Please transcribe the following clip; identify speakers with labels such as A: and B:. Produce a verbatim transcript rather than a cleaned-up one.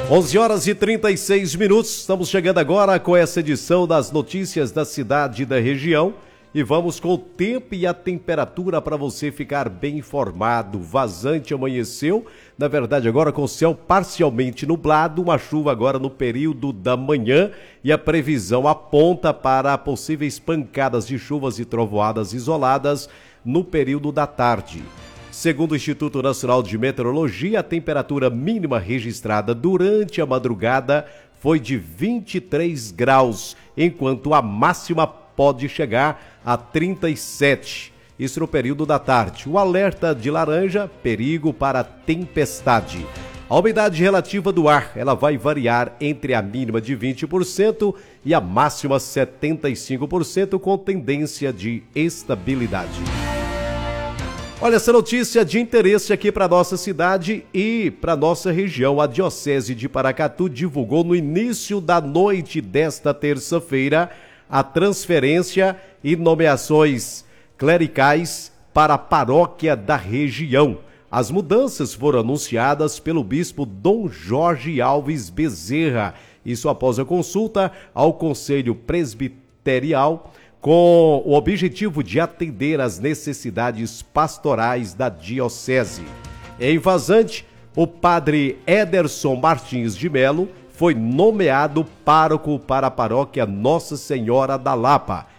A: onze horas e trinta e seis minutos, estamos chegando agora com essa edição das notícias da cidade e da região e vamos com o tempo e a temperatura para você ficar bem informado. Vazante amanheceu, na verdade agora com o céu parcialmente nublado, uma chuva agora no período da manhã e a previsão aponta para possíveis pancadas de chuvas e trovoadas isoladas no período da tarde. Segundo o Instituto Nacional de Meteorologia, a temperatura mínima registrada durante a madrugada foi de vinte e três graus, enquanto a máxima pode chegar a trinta e sete. Isso no período da tarde. O alerta de laranja, perigo para tempestade. A umidade relativa do ar, ela vai variar entre a mínima de vinte por cento e a máxima setenta e cinco por cento, com tendência de estabilidade. Olha, essa notícia de interesse aqui para nossa cidade e para nossa região. A Diocese de Paracatu divulgou no início da noite desta terça-feira a transferência e nomeações clericais para a paróquia da região. As mudanças foram anunciadas pelo bispo Dom Jorge Alves Bezerra, isso após a consulta ao Conselho Presbiterial, com o objetivo de atender às necessidades pastorais da diocese. Em Vazante, o padre Ederson Martins de Melo foi nomeado pároco para a paróquia Nossa Senhora da Lapa.